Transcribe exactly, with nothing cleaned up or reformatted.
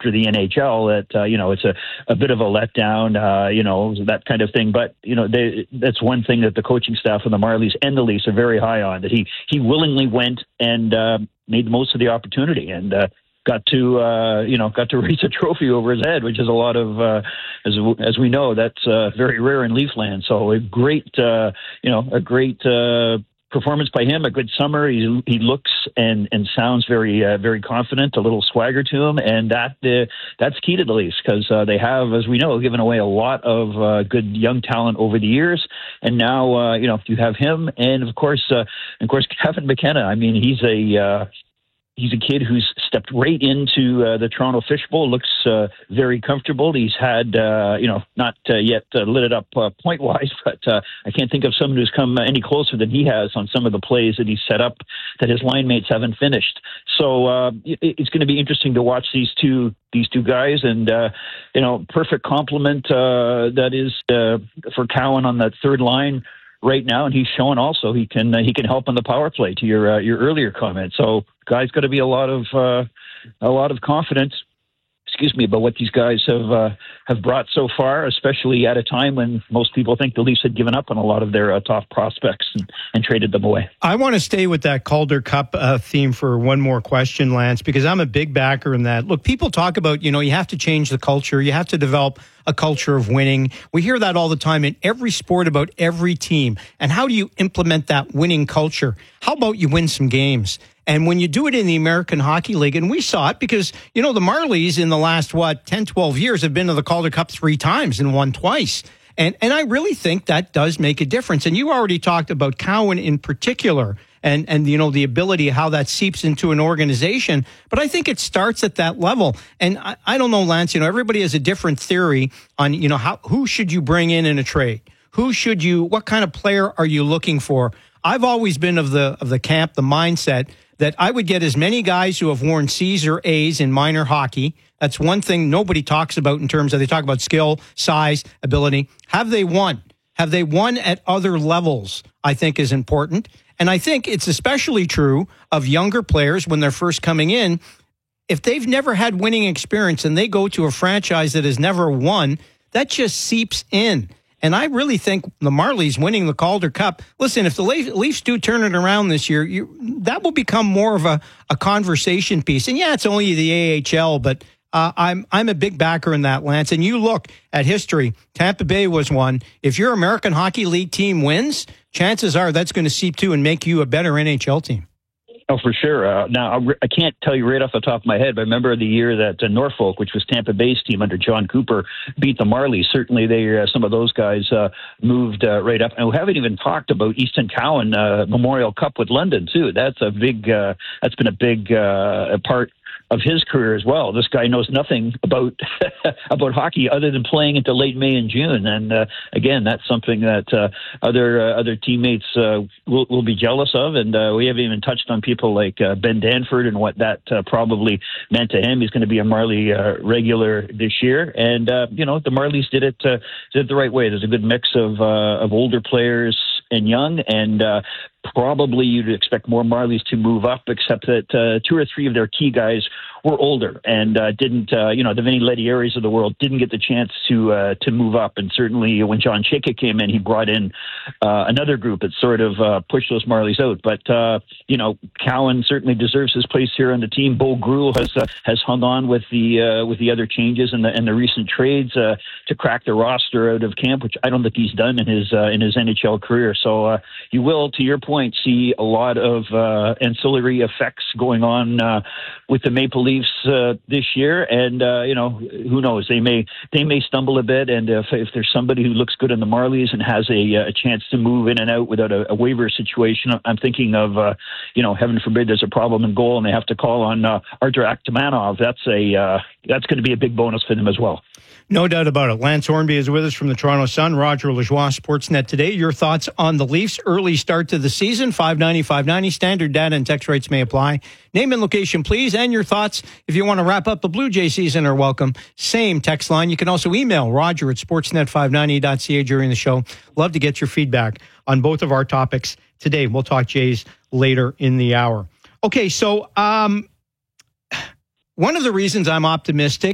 after the N H L that, uh, you know, it's a, a bit of a letdown, uh, you know, that kind of thing. But, you know, they, that's one thing that the coaching staff of the Marlies and the Leafs are very high on, that he, he willingly went and uh, made the most of the opportunity and uh, got to, uh, you know, got to raise a trophy over his head, which is a lot of, uh, as, as we know, that's uh, very rare in Leafland. So a great, uh, you know, a great uh, performance by him, a good summer. He, he looks and, and sounds very, uh, very confident, a little swagger to him. And that uh, that's key to the Leafs because uh, they have, as we know, given away a lot of uh, good young talent over the years. And now, uh, you know, you have him and, of course, uh, of course, Kevin McKenna. I mean, he's a... Uh, He's a kid who's stepped right into uh, the Toronto Fishbowl, looks uh, very comfortable. He's had, uh, you know, not uh, yet uh, lit it up uh, point-wise, but uh, I can't think of someone who's come any closer than he has on some of the plays that he's set up that his line mates haven't finished. So uh, it, it's going to be interesting to watch these two these two guys, and uh, you know, perfect complement uh, that is uh, for Cowan on that third line right now, and he's showing also he can uh, he can help on the power play. To your uh, your earlier comment, so guys, got to be a lot of uh, a lot of confidence. Excuse me, about what these guys have uh, have brought so far, especially at a time when most people think the Leafs had given up on a lot of their uh, top prospects and, and traded them away. I want to stay with that Calder Cup uh, theme for one more question, Lance, because I'm a big backer in that. Look, people talk about, you know, you have to change the culture. You have to develop a culture of winning. We hear that all the time in every sport about every team. And how do you implement that winning culture? How about you win some games? And when you do it in the American Hockey League, and we saw it because, you know, the Marlies in the last, what, ten, twelve years have been to the Calder Cup three times and won twice. And and I really think that does make a difference. And you already talked about Cowan in particular and, and you know, the ability, how that seeps into an organization. But I think it starts at that level. And I, I don't know, Lance, you know, everybody has a different theory on, you know, how who should you bring in in a trade? Who should you, what kind of player are you looking for? I've always been of the of the camp, the mindset that I would get as many guys who have worn C's or A's in minor hockey. That's one thing nobody talks about in terms of, they talk about skill, size, ability. Have they won? Have they won at other levels, I think is important. And I think it's especially true of younger players when they're first coming in. If they've never had winning experience and they go to a franchise that has never won, that just seeps in. And I really think the Marlies winning the Calder Cup, listen, if the Leafs do turn it around this year, you, that will become more of a, a conversation piece. And yeah, it's only the A H L, but uh, I'm I'm a big backer in that, Lance. And you look at history, Tampa Bay was one. If your American Hockey League team wins, chances are that's going to seep too and make you a better N H L team. Oh, for sure. Uh, now, I can't tell you right off the top of my head, but I remember the year that uh, Norfolk, which was Tampa Bay's team under John Cooper, beat the Marlies. Certainly, they uh, some of those guys uh, moved uh, right up. And we haven't even talked about Easton Cowan uh, Memorial Cup with London, too. That's a big. Uh, that's been a big uh, part of his career as well. This guy knows nothing about about hockey other than playing into late May and June. And uh, again, that's something that uh, other uh, other teammates uh, will, will be jealous of. And uh, we haven't even touched on people like uh, Ben Danford and what that uh, probably meant to him. He's going to be a Marley uh, regular this year. And, uh, you know, the Marlies did it, uh, did it the right way. There's a good mix of, uh, of older players and young, and uh, probably you'd expect more Marlies to move up, except that uh, two or three of their key guys were older and uh, didn't, uh, you know, the Vinny Lettieris of the world didn't get the chance to uh, to move up. And certainly when John Chayka came in, he brought in uh, another group that sort of uh, pushed those Marlies out. But, uh, you know, Cowan certainly deserves his place here on the team. Bo Gruhl has uh, has hung on with the uh, with the other changes and the and the recent trades uh, to crack the roster out of camp, which I don't think he's done in his uh, in his N H L career. So uh, you will, to your point, see a lot of uh, ancillary effects going on uh, with the Maple Leafs uh, this year, and uh, you know, who knows? They may they may stumble a bit, and if, if there's somebody who looks good in the Marlies and has a, a chance to move in and out without a, a waiver situation, I'm thinking of uh, you know, heaven forbid there's a problem in goal and they have to call on uh, Artur Akhtamanov. That's a uh, that's going to be a big bonus for them as well. No doubt about it. Lance Hornby is with us from the Toronto Sun. Roger Lajoie, Sportsnet Today. Your thoughts on the Leafs' early start to the season? five ninety, five ninety. Standard data and text rates may apply. Name and location, please, and your thoughts. If you want to wrap up the Blue Jay season, are welcome. Same text line. You can also email Roger at sportsnet five ninety dot c a during the show. Love to get your feedback on both of our topics today. We'll talk Jays later in the hour. Okay, so um, one of the reasons I'm optimistic